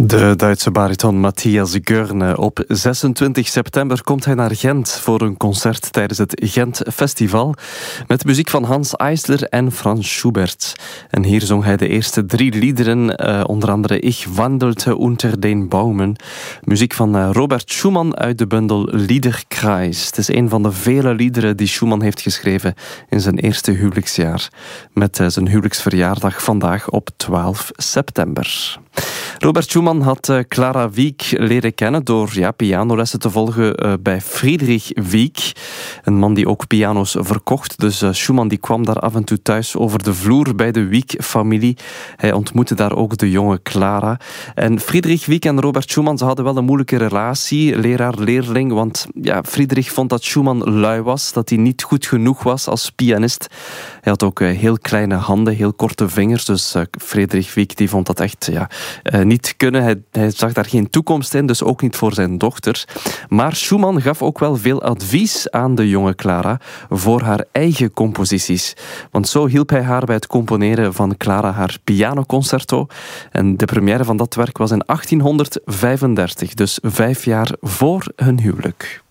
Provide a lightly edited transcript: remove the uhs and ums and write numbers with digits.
De Duitse bariton Matthias Görne. Op 26 september komt hij naar Gent voor een concert tijdens het Gent Festival met muziek van Hans Eisler en Franz Schubert. En hier zong hij de eerste 3 liederen, onder andere Ich wandelte unter den Baumen. Muziek van Robert Schumann uit de bundel Liederkreis. Het is een van de vele liederen die Schumann heeft geschreven in zijn eerste huwelijksjaar. Met zijn huwelijksverjaardag vandaag op 12 september. Robert Schumann had Clara Wieck leren kennen door pianolessen te volgen bij Friedrich Wieck. Een man die ook piano's verkocht. Dus Schumann die kwam daar af en toe thuis over de vloer bij de Wieck-familie. Hij ontmoette daar ook de jonge Clara. En Friedrich Wieck en Robert Schumann, ze hadden wel een moeilijke relatie, leraar-leerling. Want Friedrich vond dat Schumann lui was, dat hij niet goed genoeg was als pianist. Hij had ook heel kleine handen, heel korte vingers. Dus Friedrich Wieck die vond dat echt niet kunnen. Hij zag daar geen toekomst in, dus ook niet voor zijn dochter. Maar Schumann gaf ook wel veel advies aan de jonge Clara voor haar eigen composities. Want zo hielp hij haar bij het componeren van Clara haar pianoconcerto. En de première van dat werk was in 1835, dus 5 jaar voor hun huwelijk.